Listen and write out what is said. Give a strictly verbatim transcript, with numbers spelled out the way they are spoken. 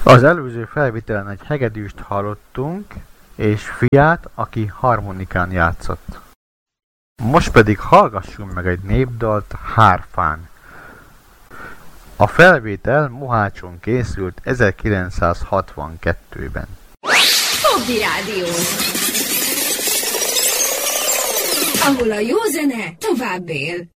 Az előző felvételen egy hegedűst hallottunk, és fiát, aki harmonikán játszott. Most pedig hallgassunk meg egy népdalt hárfán. A felvétel Mohácson készült ezerkilencszázhatvankettőben. Fogdi Rádió! Ahol a jó zene tovább él.